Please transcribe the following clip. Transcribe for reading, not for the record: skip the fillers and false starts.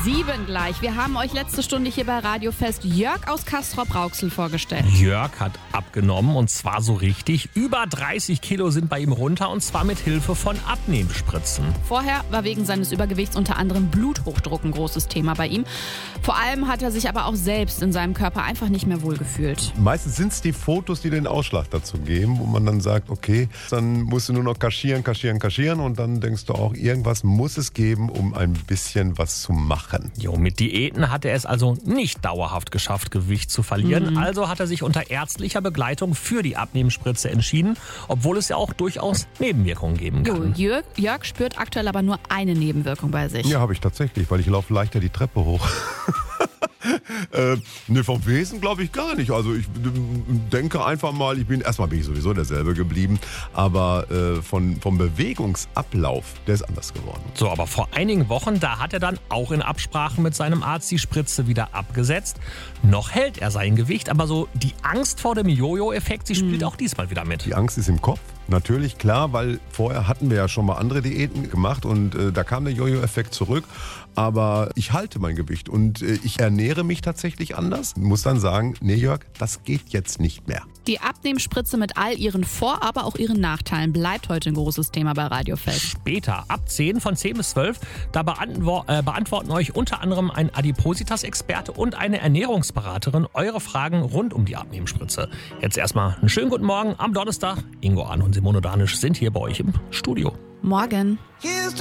7 gleich. Wir haben euch letzte Stunde hier bei Radio Fest Jörg aus Castrop-Rauxel vorgestellt. Jörg hat abgenommen und zwar so richtig. Über 30 Kilo sind bei ihm runter und zwar mit Hilfe von Abnehmspritzen. Vorher war wegen seines Übergewichts unter anderem Bluthochdruck ein großes Thema bei ihm. Vor allem hat er sich aber auch selbst in seinem Körper einfach nicht mehr wohlgefühlt. Meistens sind es die Fotos, die den Ausschlag dazu geben, wo man dann sagt, okay, dann musst du nur noch kaschieren und dann denkst du auch, irgendwas muss es geben, um ein bisschen was zu machen. Jo, mit Diäten hat er es also nicht dauerhaft geschafft, Gewicht zu verlieren. Also hat er sich unter ärztlicher Begleitung für die Abnehmspritze entschieden, obwohl es ja auch durchaus Nebenwirkungen geben kann. Jörg spürt aktuell aber nur eine Nebenwirkung bei sich. Ja, habe ich tatsächlich, weil ich laufe leichter die Treppe hoch. Vom Wesen glaube ich gar nicht. Also ich denke einfach mal, erstmal bin ich sowieso derselbe geblieben, aber vom Bewegungsablauf, der ist anders geworden. So, aber vor einigen Wochen, da hat er dann auch in Absprache mit seinem Arzt die Spritze wieder abgesetzt. Noch hält er sein Gewicht, aber so die Angst vor dem Jojo-Effekt, sie spielt auch diesmal wieder mit. Die Angst ist im Kopf. Natürlich, klar, weil vorher hatten wir ja schon mal andere Diäten gemacht und da kam der Jojo-Effekt zurück. Aber ich halte mein Gewicht und ich ernähre mich tatsächlich anders. Muss dann sagen, nee Jörg, das geht jetzt nicht mehr. Die Abnehmspritze mit all ihren Vor-, aber auch ihren Nachteilen bleibt heute ein großes Thema bei Radio Fest. Später, ab 10 von 10 bis 12, da beantworten euch unter anderem ein Adipositas-Experte und eine Ernährungsberaterin eure Fragen rund um die Abnehmspritze. Jetzt erstmal einen schönen guten Morgen am Donnerstag. Ingo Ahn und Simone Danisch sind hier bei euch im Studio. Morgen.